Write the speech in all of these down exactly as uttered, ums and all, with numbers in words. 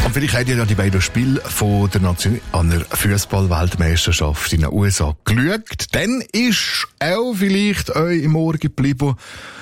Und vielleicht habt ihr ja die beiden Spiele von der Nation an der Fußball-Weltmeisterschaft in den U S A geschaut. Dann ist auch vielleicht euch im Ohr geblieben.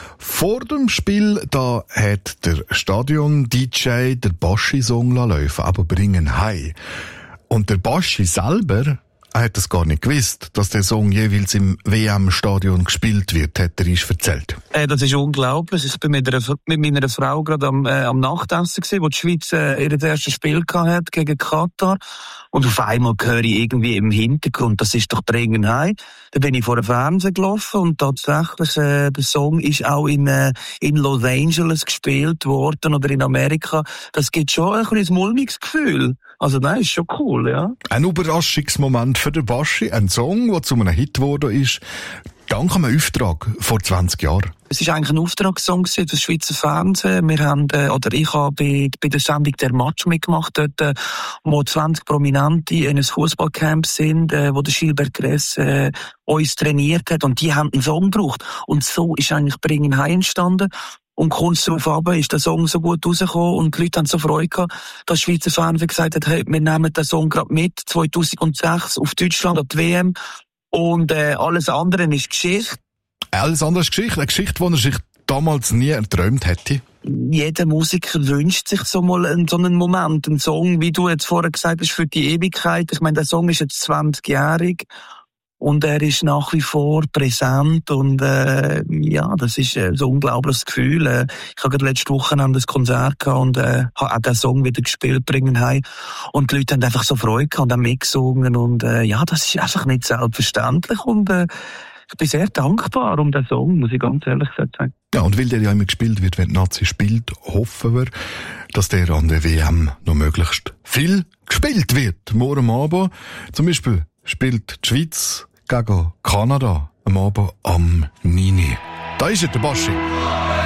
Vor dem Spiel, da hat der Stadion-D J der Baschi-Song laufen, aber bringen heim. Und der Baschi selber, er hat es gar nicht gewusst, dass der Song jeweils im W M-Stadion gespielt wird, hat er uns erzählt. Äh, das ist unglaublich. Ich bin mit, einer, mit meiner Frau gerade am, äh, am Nachtessen gewesen, wo die Schweiz äh, ihr erstes Spiel gehabt hat gegen Katar. Und auf einmal höre ich irgendwie im Hintergrund, das ist doch dringend heim. Da bin ich vor dem Fernsehen gelaufen und tatsächlich, äh, der Song ist auch in, äh, in Los Angeles gespielt worden oder in Amerika. Das gibt schon ein kleines mulmiges Gefühl. Also nein, ist schon cool, ja. Ein Überraschungsmoment für den Baschi, ein Song, der zu einem Hit geworden ist, dank einem Auftrag vor zwanzig Jahren. Es ist eigentlich ein Auftragssong für das Schweizer Fernsehen. Wir haben, äh, oder ich habe bei, bei der Sendung «Der Match» mitgemacht, dort, äh, wo zwanzig Prominente in einem Fußballcamp sind, äh, wo der Gilbert Gress äh, uns trainiert hat, und die haben einen Song gebraucht. Und so ist eigentlich «Bringen heim» entstanden. Und kurz darauf aber ist der Song so gut rausgekommen und die Leute haben so Freude gehabt, dass das Schweizer Fernsehen gesagt hat, hey, wir nehmen den Song gerade mit, zweitausendsechs auf Deutschland an die W M. Und äh, alles andere ist Geschichte. Alles andere ist Geschichte, eine Geschichte, die er sich damals nie erträumt hätte. Jeder Musiker wünscht sich so mal einen, so einen Moment, einen Song, wie du jetzt vorher gesagt hast, für die Ewigkeit. Ich meine, der Song ist jetzt zwanzigjährig. Und er ist nach wie vor präsent und äh, ja, das ist äh, so ein unglaubliches Gefühl. Äh, ich habe gerade letzte Woche ein Konzert gehabt und äh, habe auch den Song wieder gespielt, bringen heim. Und die Leute haben einfach so Freude gehabt und haben mitgesungen und äh, ja, das ist einfach nicht selbstverständlich und äh, ich bin sehr dankbar um den Song, muss ich ganz ehrlich sagen. Ja, und weil der ja immer gespielt wird, wenn die Nazi spielt, hoffen wir, dass der an der W M noch möglichst viel gespielt wird. Morgen Abend zum Beispiel spielt die Schweiz gegen Kanada am Abend am neun Uhr. Da ist er, der Baschi.